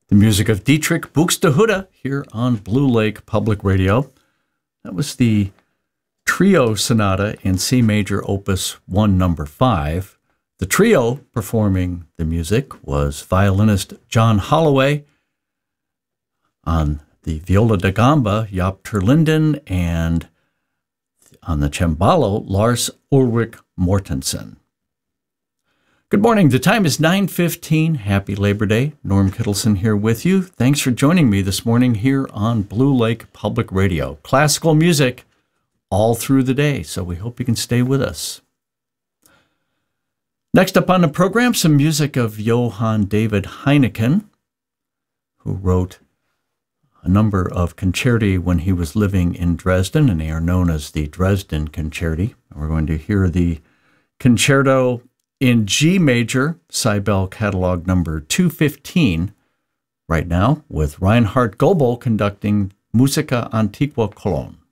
The music of Dietrich Buxtehude here on Blue Lake Public Radio. That was the Trio Sonata in C Major, Opus 1, Number 5. The trio performing the music was violinist John Holloway, on the viola da gamba, Jaap Terlinden, and on the cembalo, Lars Ulrich Mortensen. Good morning. The time is 9:15. Happy Labor Day. Norm Kittleson here with you. Thanks for joining me this morning here on Blue Lake Public Radio. Classical music all through the day, so we hope you can stay with us. Next up on the program, some music of Johann David Heineken, who wrote a number of concerti when he was living in Dresden, and they are known as the Dresden Concerti. We're going to hear the concerto in G major, Cybele Catalog number 215, right now, with Reinhard Goebel conducting Musica Antiqua Cologne.